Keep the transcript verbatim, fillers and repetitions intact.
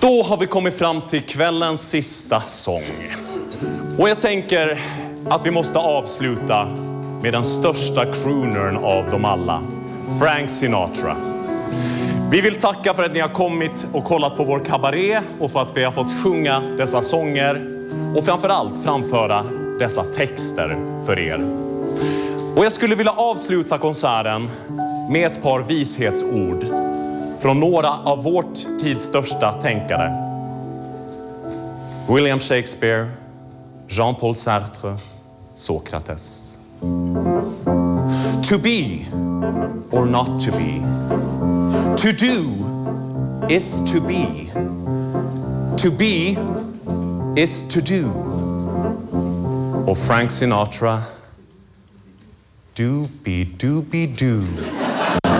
Då har vi kommit fram till kvällens sista sång. Och jag tänker att vi måste avsluta med den största croonern av dem alla, Frank Sinatra. Vi vill tacka för att ni har kommit och kollat på vår kabaré och för att vi har fått sjunga dessa sånger och framförallt framföra dessa texter för er. Och jag skulle vilja avsluta konserten med ett par vishetsord från några av vårt tids största tänkare. William Shakespeare, Jean-Paul Sartre, Sokrates. To be or not to be. To do is to be. To be is to do. Och Frank Sinatra, doobie doobie doo.